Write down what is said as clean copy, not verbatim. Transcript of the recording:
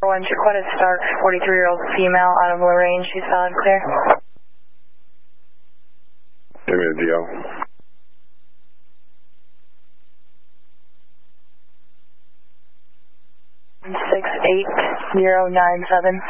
1, Chiquetta Stark, 43-year-old female, out of Lorraine. She's valid clear. Give me a DL. 68097.